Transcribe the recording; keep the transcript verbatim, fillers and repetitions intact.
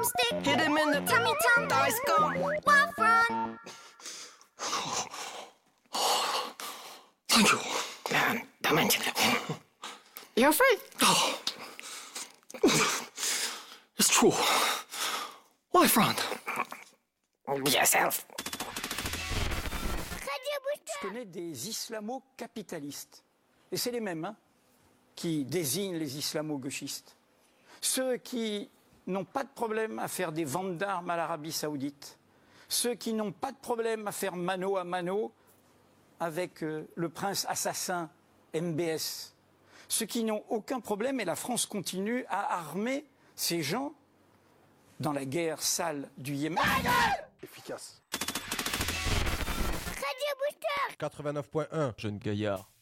Stick. Hit him in the tummy tum. Dice gum. Wild front. Thank you. Man, dimension. You're afraid? Oh. It's true. Why frown? Yourself. Je connais des islamo-capitalistes. Et c'est les mêmes hein, qui désignent les islamo-gauchistes. Ceux qui n'ont pas de problème à faire des ventes d'armes à l'Arabie Saoudite. Ceux qui n'ont pas de problème à faire mano à mano avec euh, le prince assassin M B S. Ceux qui n'ont aucun problème, et la France continue à armer ces gens dans la guerre sale du Yémen. Efficace. quatre-vingt-neuf point un, Jeune gaillard.